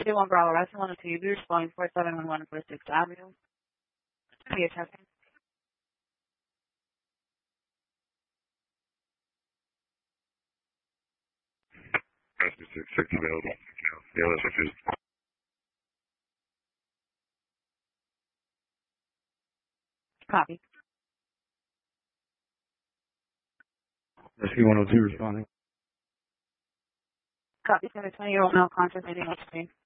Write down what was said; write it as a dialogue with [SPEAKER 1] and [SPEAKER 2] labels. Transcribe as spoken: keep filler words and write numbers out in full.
[SPEAKER 1] two one Bravo, Rescue one oh two, you'll be responding four seven one one for sixth Avenue. Be a checking.
[SPEAKER 2] Rescue six, six available. Yeah, that's what it is.
[SPEAKER 1] Copy.
[SPEAKER 3] Rescue one oh two responding.
[SPEAKER 1] Copy, seven twenty year old male conscious, anything else to me?